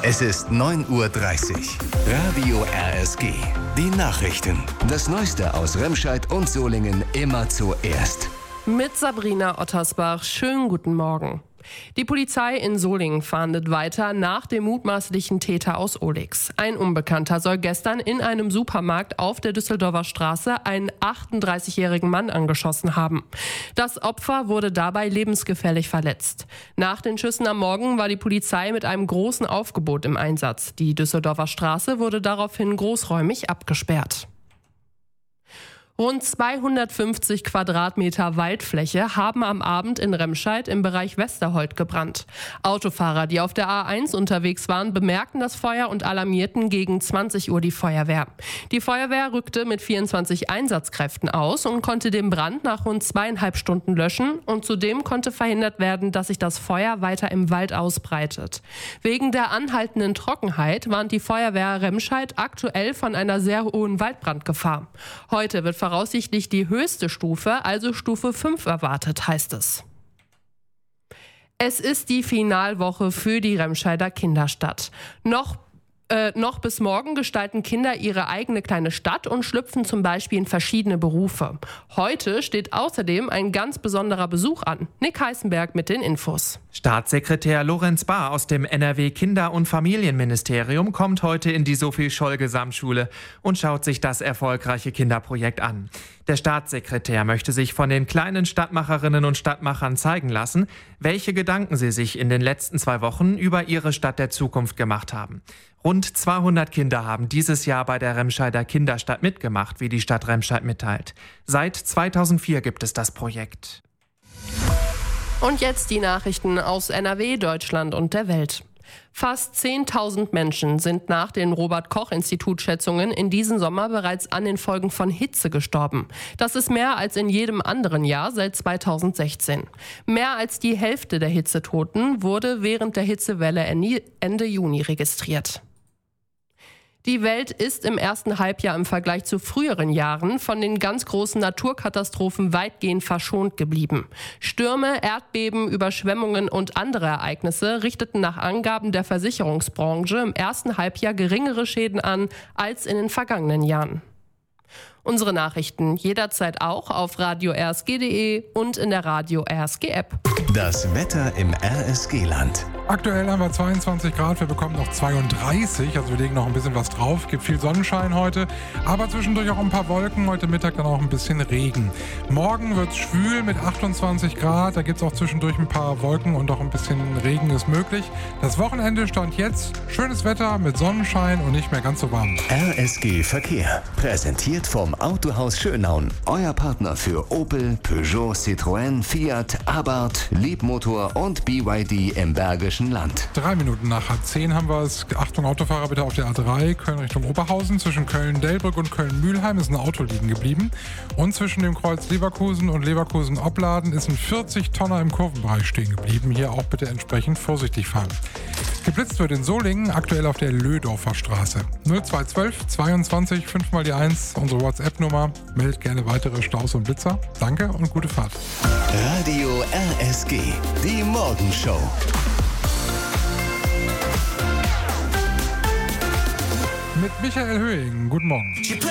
Es ist 9:30 Uhr. Radio RSG. Die Nachrichten. Das Neueste aus Remscheid und Solingen immer zuerst. Mit Sabrina Ottersbach. Schönen guten Morgen. Die Polizei in Solingen fahndet weiter nach dem mutmaßlichen Täter aus Ohligs. Ein Unbekannter soll gestern in einem Supermarkt auf der Düsseldorfer Straße einen 38-jährigen Mann angeschossen haben. Das Opfer wurde dabei lebensgefährlich verletzt. Nach den Schüssen am Morgen war die Polizei mit einem großen Aufgebot im Einsatz. Die Düsseldorfer Straße wurde daraufhin großräumig abgesperrt. Rund 250 Quadratmeter Waldfläche haben am Abend in Remscheid im Bereich Westerholt gebrannt. Autofahrer, die auf der A1 unterwegs waren, bemerkten das Feuer und alarmierten gegen 20 Uhr die Feuerwehr. Die Feuerwehr rückte mit 24 Einsatzkräften aus und konnte den Brand nach rund 2,5 Stunden löschen. Und zudem konnte verhindert werden, dass sich das Feuer weiter im Wald ausbreitet. Wegen der anhaltenden Trockenheit warnt die Feuerwehr Remscheid aktuell von einer sehr hohen Waldbrandgefahr. Heute wird voraussichtlich die höchste Stufe, also Stufe 5 erwartet, heißt es. Es ist die Finalwoche für die Remscheider Kinderstadt. Noch bis morgen gestalten Kinder ihre eigene kleine Stadt und schlüpfen zum Beispiel in verschiedene Berufe. Heute steht außerdem ein ganz besonderer Besuch an. Nick Heißenberg mit den Infos. Staatssekretär Lorenz Bahr aus dem NRW Kinder- und Familienministerium kommt heute in die Sophie-Scholl-Gesamtschule und schaut sich das erfolgreiche Kinderprojekt an. Der Staatssekretär möchte sich von den kleinen Stadtmacherinnen und Stadtmachern zeigen lassen, welche Gedanken sie sich in den letzten 2 Wochen über ihre Stadt der Zukunft gemacht haben. Rund 200 Kinder haben dieses Jahr bei der Remscheider Kinderstadt mitgemacht, wie die Stadt Remscheid mitteilt. Seit 2004 gibt es das Projekt. Und jetzt die Nachrichten aus NRW, Deutschland und der Welt. Fast 10.000 Menschen sind nach den Robert-Koch-Institut-Schätzungen in diesem Sommer bereits an den Folgen von Hitze gestorben. Das ist mehr als in jedem anderen Jahr seit 2016. Mehr als die Hälfte der Hitzetoten wurde während der Hitzewelle Ende Juni registriert. Die Welt ist im ersten Halbjahr im Vergleich zu früheren Jahren von den ganz großen Naturkatastrophen weitgehend verschont geblieben. Stürme, Erdbeben, Überschwemmungen und andere Ereignisse richteten nach Angaben der Versicherungsbranche im ersten Halbjahr geringere Schäden an als in den vergangenen Jahren. Unsere Nachrichten jederzeit auch auf radio-rsg.de und in der Radio RSG App. Das Wetter im RSG-Land. Aktuell haben wir 22 Grad, wir bekommen noch 32, also wir legen noch ein bisschen was drauf. Gibt viel Sonnenschein heute, aber zwischendurch auch ein paar Wolken, heute Mittag dann auch ein bisschen Regen. Morgen wird es schwül mit 28 Grad, da gibt es auch zwischendurch ein paar Wolken und auch ein bisschen Regen ist möglich. Das Wochenende stand jetzt schönes Wetter mit Sonnenschein und nicht mehr ganz so warm. RSG Verkehr, präsentiert vom Autohaus Schönaun. Euer Partner für Opel, Peugeot, Citroën, Fiat, Abarth, Leapmotor und BYD im Bergischen Land. 3 Minuten nach H10 haben wir es. Achtung, Autofahrer bitte auf der A3, Köln Richtung Oberhausen. Zwischen Köln-Delbrück und Köln-Mühlheim ist ein Auto liegen geblieben. Und zwischen dem Kreuz Leverkusen und Leverkusen-Opladen ist ein 40-Tonner im Kurvenbereich stehen geblieben. Hier auch bitte entsprechend vorsichtig fahren. Geblitzt wird in Solingen, aktuell auf der Löhdorfer Straße. 0212 22 5 mal die 1, unsere WhatsApp-Nummer. Meldet gerne weitere Staus und Blitzer. Danke und gute Fahrt. Radio RSG, die Morgenshow. Mit Michael Höhing. Guten Morgen.